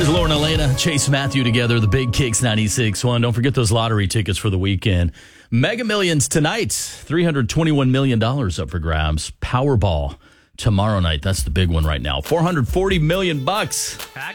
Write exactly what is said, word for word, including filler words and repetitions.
There's Lauren Elena, Chase Matthew together, the Big Kicks ninety-six point one. Don't forget those lottery tickets for the weekend. Mega Millions tonight, three hundred twenty-one million dollars up for grabs. Powerball tomorrow night. That's the big one right now. four hundred forty million bucks. Pack